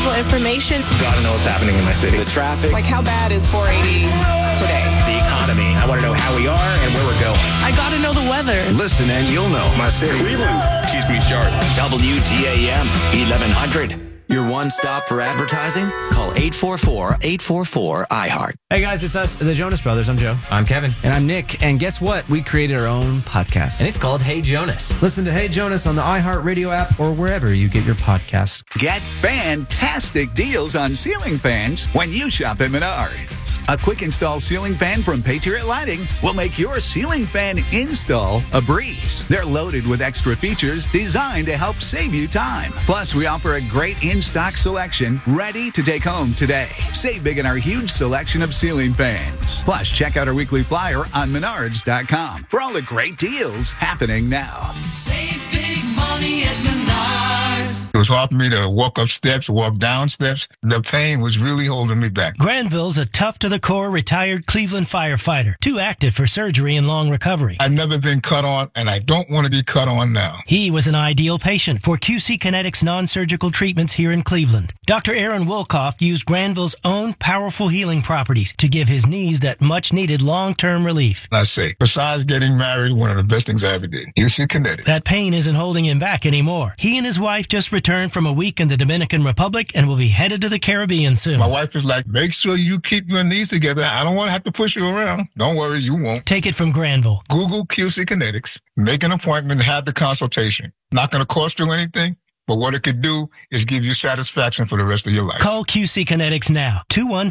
useful information. Gotta know what's happening in my city. The traffic. Like, how bad is 480 today? The economy. I want to know how we are and where we're going. I gotta know the weather. Listen and you'll know. My city. Cleveland keeps me sharp. WTAM 1100. Your one stop for advertising? Call 844-844-iHeart. Hey guys, it's us, the Jonas Brothers. I'm Joe. I'm Kevin. And I'm Nick. And guess what? We created our own podcast. And it's called Hey Jonas. Listen to Hey Jonas on the iHeartRadio app or wherever you get your podcasts. Get fantastic deals on ceiling fans when you shop at Menards. A quick install ceiling fan from Patriot Lighting will make your ceiling fan install a breeze. They're loaded with extra features designed to help save you time. Plus, we offer a great in-stock selection ready to take home today. Save big in our huge selection of ceiling fans. Plus, check out our weekly flyer on Menards.com for all the great deals happening now. Save big money at Menards. It was hard for me to walk up steps, walk down steps. The pain was really holding me back. Granville's a tough-to-the-core retired Cleveland firefighter, too active for surgery and long recovery. I've never been cut on, and I don't want to be cut on now. He was an ideal patient for QC Kinetics non-surgical treatments here in Cleveland. Dr. Aaron Wilkoff used Granville's own powerful healing properties to give his knees that much-needed long-term relief. I say, besides getting married, one of the best things I ever did. QC Kinetics. That pain isn't holding him back anymore. He and his wife just returned from a week in the Dominican Republic and will be headed to the Caribbean soon. My wife is like, make sure you keep your knees together. I don't want to have to push you around. Don't worry, you won't. Take it from Granville. Google QC Kinetics, make an appointment, have the consultation. Not going to cost you anything, but what it could do is give you satisfaction for the rest of your life. Call QC Kinetics now.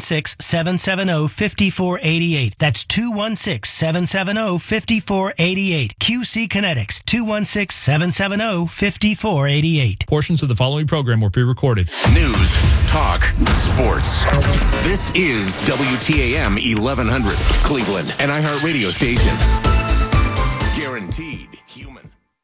216-770-5488. That's 216-770-5488. QC Kinetics. 216-770-5488. Portions of the following program were pre-recorded. News, talk, sports. This is WTAM 1100, Cleveland, an iHeart radio station. Guaranteed human.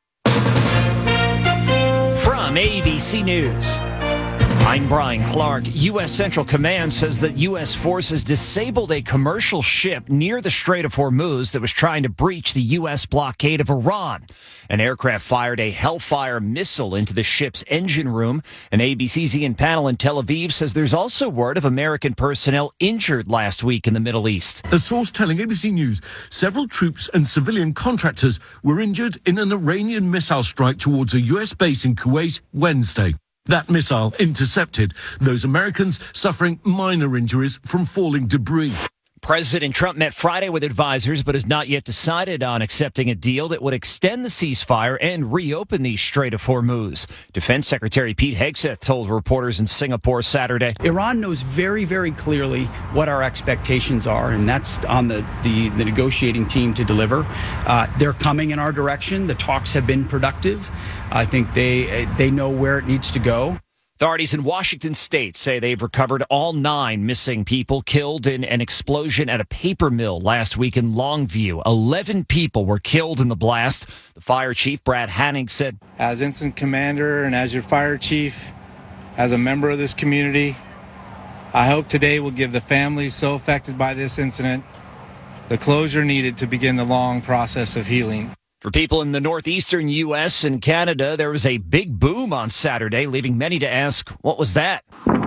From ABC News, I'm Brian Clark. U.S. Central Command says that U.S. forces disabled a commercial ship near the Strait of Hormuz that was trying to breach the U.S. blockade of Iran. An aircraft fired a Hellfire missile into the ship's engine room. An ABC's Ian Panel in Tel Aviv says there's also word of American personnel injured last week in the Middle East. A source telling ABC News several troops and civilian contractors were injured in an Iranian missile strike towards a U.S. base in Kuwait Wednesday. That missile intercepted those Americans suffering minor injuries from falling debris. President Trump met Friday with advisors but has not yet decided on accepting a deal that would extend the ceasefire and reopen the Strait of Hormuz. Defense Secretary Pete Hegseth told reporters in Singapore Saturday. Iran knows very, very clearly what our expectations are, and that's on the negotiating team to deliver. They're coming in our direction. The talks have been productive. I think they know where it needs to go. Authorities in Washington state say they've recovered all 9 missing people killed in an explosion at a paper mill last week in Longview. 11 people were killed in the blast. The fire chief, Brad Hanning, said, as incident commander and as your fire chief, as a member of this community, I hope today will give the families so affected by this incident the closure needed to begin the long process of healing. For people in the northeastern U.S. and Canada, there was a big boom on Saturday, leaving many to ask, what was that?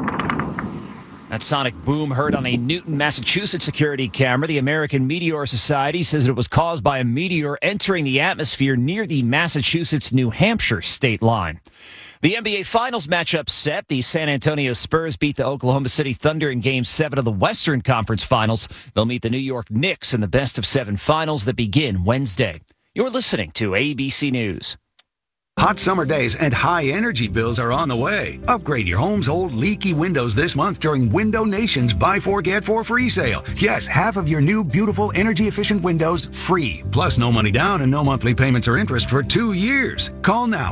That sonic boom heard on a Newton, Massachusetts security camera. The American Meteor Society says it was caused by a meteor entering the atmosphere near the Massachusetts-New Hampshire state line. The NBA Finals matchup set. The San Antonio Spurs beat the Oklahoma City Thunder in Game 7 of the Western Conference Finals. They'll meet the New York Knicks in the best-of-7 finals that begin Wednesday. You're listening to ABC News. Hot summer days and high energy bills are on the way. Upgrade your home's old leaky windows this month during Window Nation's Buy 4 Get 4 free sale. Yes, half of your new beautiful energy efficient windows free. Plus no money down and no monthly payments or interest for 2 years. Call now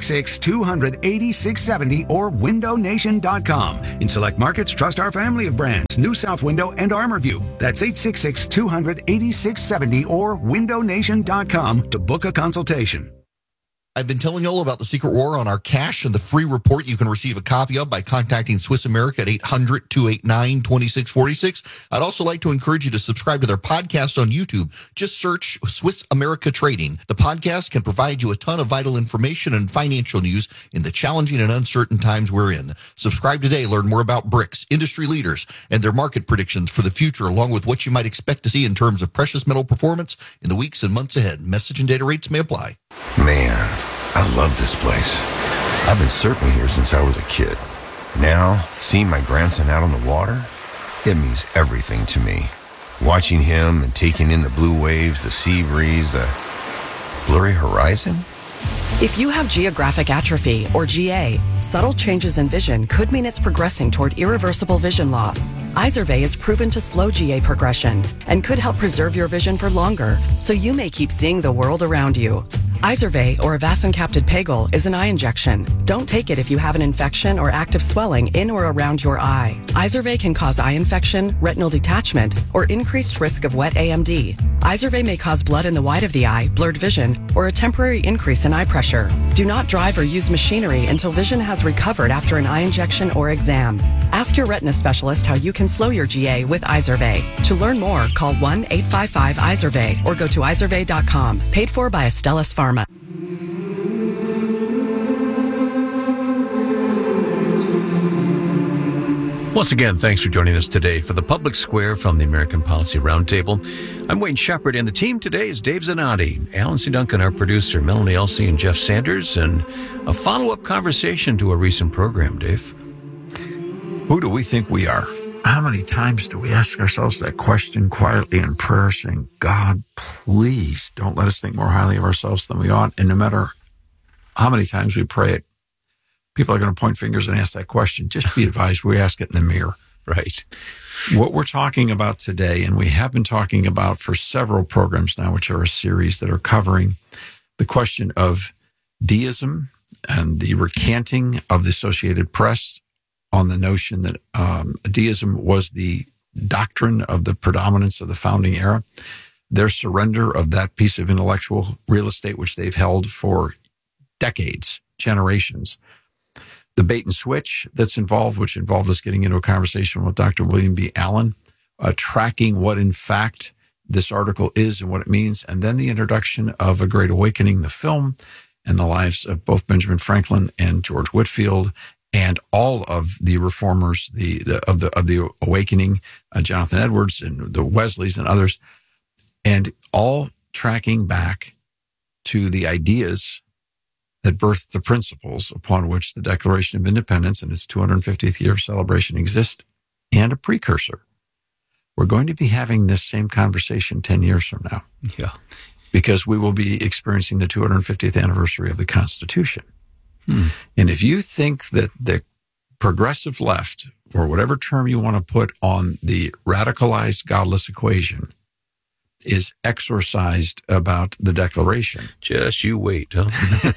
866-200-8670 or windownation.com. In select markets, trust our family of brands, New South Window and ArmorView. That's 866-200-8670 or windownation.com to book a consultation. I've been telling you all about the secret war on our cash and the free report you can receive a copy of by contacting Swiss America at 800-289-2646. I'd also like to encourage you to subscribe to their podcast on YouTube. Just search Swiss America Trading. The podcast can provide you a ton of vital information and financial news in the challenging and uncertain times we're in. Subscribe today. Learn more about BRICS, industry leaders, and their market predictions for the future, along with what you might expect to see in terms of precious metal performance in the weeks and months ahead. Message and data rates may apply. Man, I love this place. I've been surfing here since I was a kid. Now, seeing my grandson out on the water, it means everything to me. Watching him and taking in the blue waves, the sea breeze, the blurry horizon. If you have geographic atrophy, or GA, subtle changes in vision could mean it's progressing toward irreversible vision loss. Izervay is proven to slow GA progression and could help preserve your vision for longer, so you may keep seeing the world around you. Izervay, or avacincaptad pegol, is an eye injection. Don't take it if you have an infection or active swelling in or around your eye. Izervay can cause eye infection, retinal detachment, or increased risk of wet AMD. Izervay may cause blood in the white of the eye, blurred vision, or a temporary increase in eye pressure. Do not drive or use machinery until vision has recovered after an eye injection or exam. Ask your retina specialist how you can slow your GA with Izervay. To learn more, call 1-855-IZERVAY or go to izervay.com. Paid for by Astellas Pharma. Once again, thanks for joining us today for the Public Square from the American Policy Roundtable. I'm Wayne Shepherd, and the team today is Dave Zanotti, Alan C. Duncan, our producer, Melanie Elsey, and Jeff Sanders, and a follow-up conversation to a recent program, Dave. Who do we think we are? How many times do we ask ourselves that question quietly in prayer, saying, God, please don't let us think more highly of ourselves than we ought? And no matter how many times we pray it, people are going to point fingers and ask that question. Just be advised, we ask it in the mirror. Right. What we're talking about today, and we have been talking about for several programs now, which are a series that are covering the question of deism and the recanting of the Associated Press on the notion that deism was the doctrine of the predominance of the founding era, their surrender of that piece of intellectual real estate, which they've held for decades, generations, the bait and switch that's involved, which involved us getting into a conversation with Dr. William B. Allen, tracking what in fact this article is and what it means, and then the introduction of A Great Awakening, the film, and the lives of both Benjamin Franklin and George Whitefield, and all of the reformers, of the awakening, Jonathan Edwards and the Wesleys and others, and all tracking back to the ideas that birthed the principles upon which the Declaration of Independence and its 250th year of celebration exist, and a precursor. We're going to be having this same conversation 10 years from now. Yeah. Because we will be experiencing the 250th anniversary of the Constitution. And if you think that the progressive left, or whatever term you want to put on the radicalized godless equation, is exorcised about the Declaration. Just you wait, huh?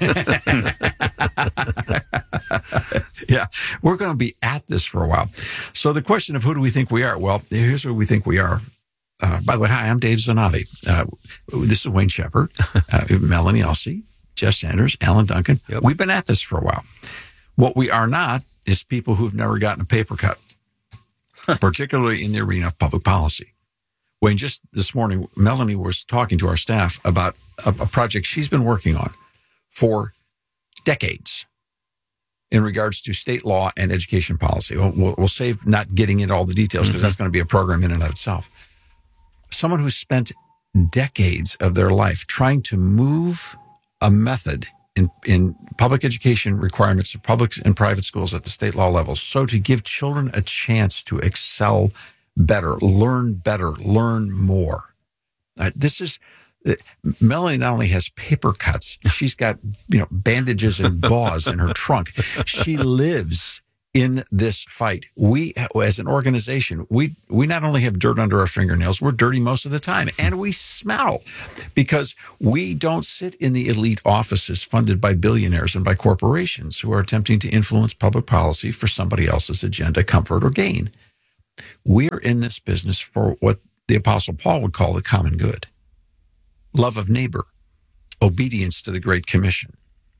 Yeah, we're going to be at this for a while. So the question of who do we think we are? Well, here's who we think we are. By the way, hi, I'm Dave Zanotti. This is Wayne Shepherd, Melanie Elsey, Jeff Sanders, Alan Duncan. Yep. We've been at this for a while. What we are not is people who've never gotten a paper cut, particularly in the arena of public policy. Wayne, just this morning, Melanie was talking to our staff about a project she's been working on for decades in regards to state law and education policy. We'll save not getting into all the details because that's going to be a program in and of itself. Someone who spent decades of their life trying to move a method in public education requirements of public and private schools at the state law level, so to give children a chance to excel better, learn more. This is Melanie not only has paper cuts, she's got bandages and gauze in her trunk. She lives in this fight. We, as an organization, we not only have dirt under our fingernails, we're dirty most of the time, and we smell because we don't sit in the elite offices funded by billionaires and by corporations who are attempting to influence public policy for somebody else's agenda, comfort, or gain. We're in this business for what the Apostle Paul would call the common good. Love of neighbor, obedience to the Great Commission,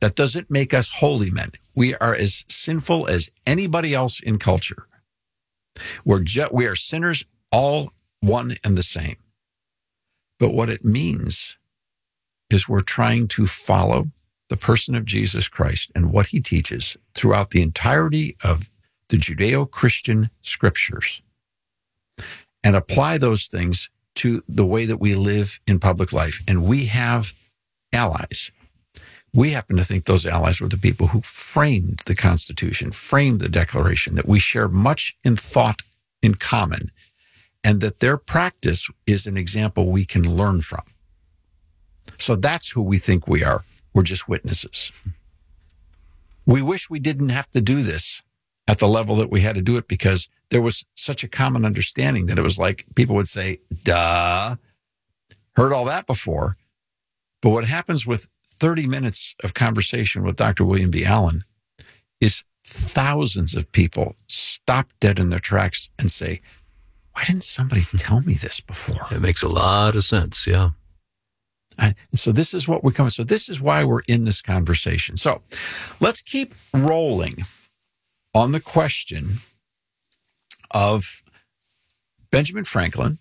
That doesn't make us holy men. We are as sinful as anybody else in culture. We are sinners, all one and the same. But what it means is we're trying to follow the person of Jesus Christ and what he teaches throughout the entirety of the Judeo-Christian scriptures and apply those things to the way that we live in public life. And we have allies. We happen to think those allies were the people who framed the Constitution, framed the Declaration, that we share much in thought in common, and that their practice is an example we can learn from. So that's who we think we are. We're just witnesses. We wish we didn't have to do this at the level that we had to do it, because there was such a common understanding that it was like people would say, duh, heard all that before. But what happens with 30 minutes of conversation with Dr. William B. Allen is thousands of people stop dead in their tracks and say, why didn't somebody tell me this before? It makes a lot of sense, yeah. And so this is what we come. So this is why we're in this conversation. So let's keep rolling on the question of Benjamin Franklin,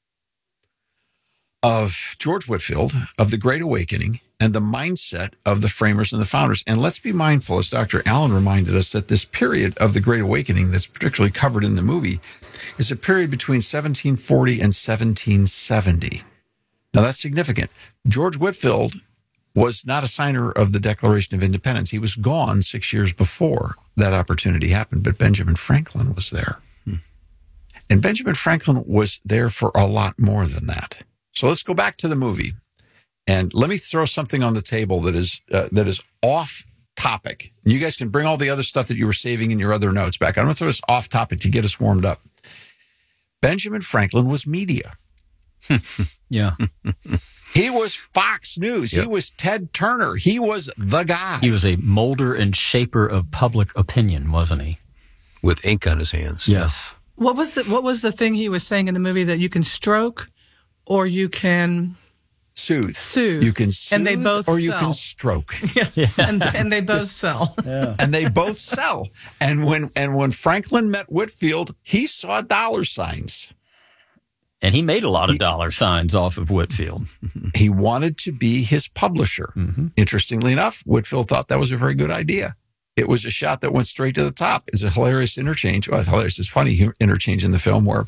of George Whitefield, of the Great Awakening, and the mindset of the framers and the founders. And let's be mindful, as Dr. Allen reminded us, that this period of the Great Awakening that's particularly covered in the movie is a period between 1740 and 1770. Now, that's significant. George Whitefield was not a signer of the Declaration of Independence. He was gone 6 years before that opportunity happened, but Benjamin Franklin was there. And Benjamin Franklin was there for a lot more than that. So let's go back to the movie. And let me throw something on the table that is off topic. You guys can bring all the other stuff that you were saving in your other notes back. I'm going to throw this off topic to get us warmed up. Benjamin Franklin was media. Yeah. He was Fox News. Yep. He was Ted Turner. He was the guy. He was a molder and shaper of public opinion, wasn't he? With ink on his hands. Yes. What was the thing he was saying in the movie, that you can stroke or you can soothe? Soothe. You can soothe, and they both or sell. you can stroke. Yeah. and they both sell. Yeah. And they both sell. And when Franklin met Whitefield, he saw dollar signs. And he made a lot of dollar signs off of Whitefield. He wanted to be his publisher. Mm-hmm. Interestingly enough, Whitefield thought that was a very good idea. It was a shot that went straight to the top. It's a hilarious interchange. Well, it's hilarious. It's funny interchange in the film where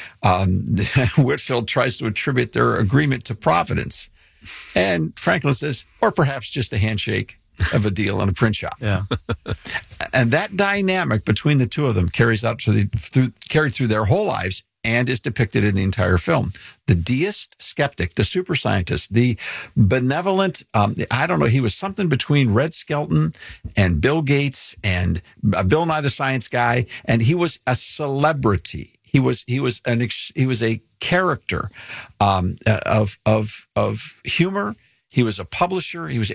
Whitefield tries to attribute their agreement to Providence. And Franklin says, or perhaps just a handshake of a deal in a print shop. Yeah. And that dynamic between the two of them carries out carried through their whole lives and is depicted in the entire film. The deist skeptic, the super scientist, the benevolent, I don't know, he was something between Red Skelton and Bill Gates and Bill Nye the Science Guy, and he was a celebrity. He was a character of humor. He was a publisher. He was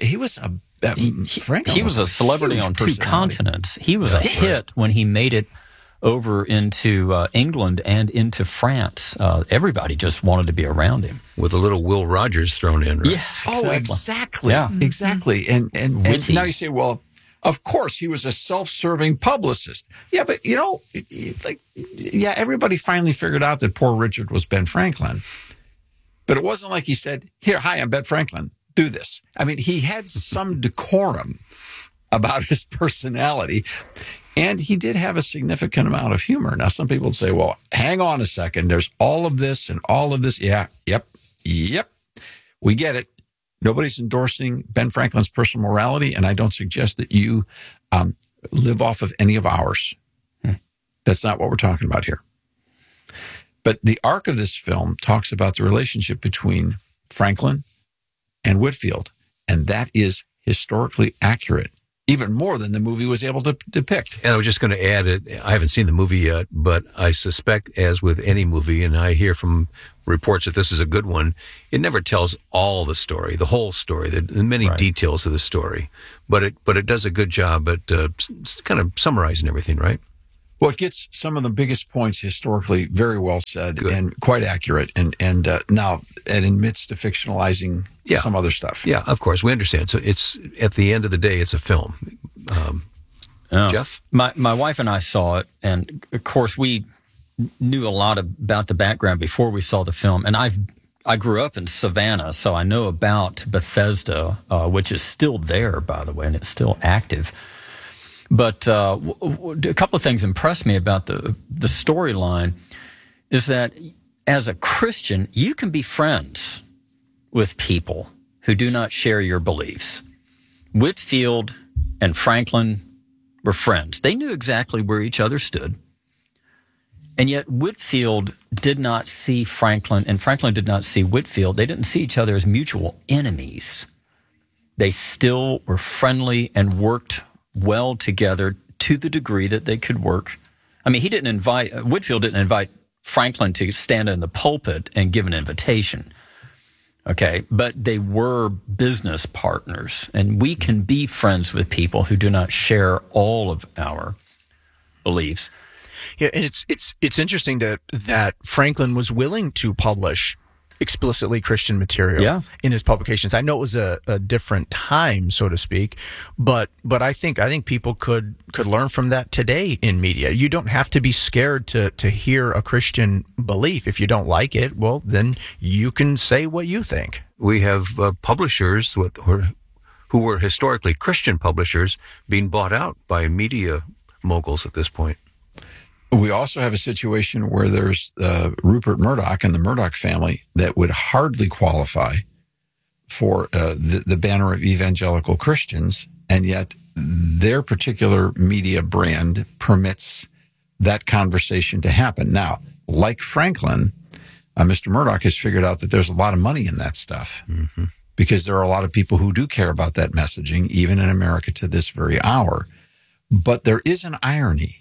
a celebrity on two continents. He was a hit when he made it over into England and into France. Everybody just wanted to be around him. With a little Will Rogers thrown in, right? Yeah, exactly. Oh, exactly. Yeah. Exactly. And now you say, well, of course, he was a self-serving publicist. Yeah, but, everybody finally figured out that poor Richard was Ben Franklin. But it wasn't like he said, here, hi, I'm Ben Franklin. Do this. I mean, he had some decorum about his personality. And he did have a significant amount of humor. Now, some people would say, well, hang on a second. There's all of this and all of this. Yeah, yep. We get it. Nobody's endorsing Ben Franklin's personal morality, and I don't suggest that you live off of any of ours. That's not what we're talking about here. But the arc of this film talks about the relationship between Franklin and Whitefield, and that is historically accurate. Even more than the movie was able to depict. And I was just going to add, I haven't seen the movie yet, but I suspect, as with any movie, and I hear from reports that this is a good one, it never tells all the story, the whole story, the many details of the story. But it does a good job at kind of summarizing everything, right? Well, it gets some of the biggest points historically very well said and quite accurate, and now it admits to fictionalizing some other stuff. Yeah, of course, we understand. So it's at the end of the day, it's a film. Jeff? My wife and I saw it, and of course we knew a lot about the background before we saw the film. And I grew up in Savannah, so I know about Bethesda, which is still there, by the way, and it's still active. But a couple of things impressed me about the storyline is that as a Christian, you can be friends with people who do not share your beliefs. Whitefield and Franklin were friends. They knew exactly where each other stood. And yet Whitefield did not see Franklin, and Franklin did not see Whitefield. They didn't see each other as mutual enemies. They still were friendly and worked well together to the degree that they could work. I mean, Whitefield didn't invite Franklin to stand in the pulpit and give an invitation. Okay, but they were business partners, and we can be friends with people who do not share all of our beliefs. Yeah, and it's interesting that Franklin was willing to publish explicitly Christian material in his publications. I know it was a different time, so to speak, but I think people could learn from that today in media. You don't have to be scared to hear a Christian belief. If you don't like it, well, then you can say what you think. We have publishers who were historically Christian publishers being bought out by media moguls at this point. We also have a situation where there's Rupert Murdoch and the Murdoch family that would hardly qualify for the banner of evangelical Christians, and yet their particular media brand permits that conversation to happen. Now, like Franklin, Mr. Murdoch has figured out that there's a lot of money in that stuff because there are a lot of people who do care about that messaging, even in America to this very hour. But there is an irony.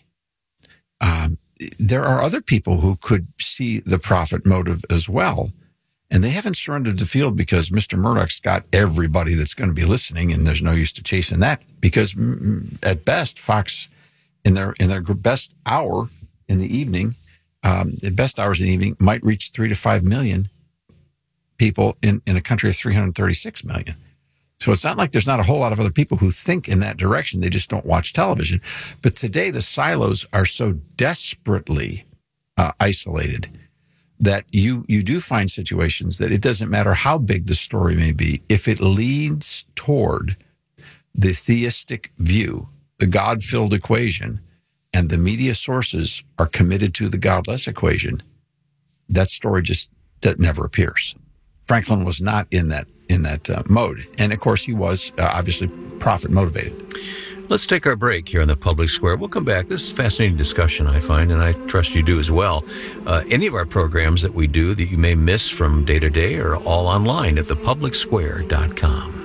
There are other people who could see the profit motive as well, and they haven't surrendered the field because Mr. Murdoch's got everybody that's going to be listening, and there's no use to chasing that because at best, Fox, in their best hour in the evening, the best hours in the evening might reach 3 to 5 million people in a country of 336 million. So it's not like there's not a whole lot of other people who think in that direction. They just don't watch television. But today the silos are so desperately isolated that you do find situations that it doesn't matter how big the story may be. If it leads toward the theistic view, the God-filled equation, and the media sources are committed to the godless equation, that story that never appears. Franklin was not in that mode. And of course, he was obviously profit motivated. Let's take our break here on the Public Square. We'll come back. This is a fascinating discussion, I find, and I trust you do as well. Any of our programs that we do that you may miss from day to day are all online at thepublicsquare.com.